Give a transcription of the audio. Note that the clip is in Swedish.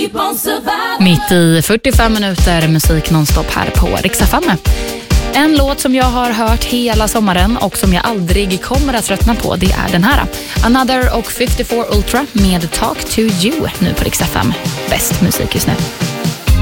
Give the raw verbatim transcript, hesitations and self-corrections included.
Mitt i fyrtiofem minuter musik nonstop här på Rix F M. En låt som jag har hört hela sommaren och som jag aldrig kommer att tröttna på, det är den här. Another och femtiofyra Ultra med Talk to You nu på Rix F M. Bäst musik just nu.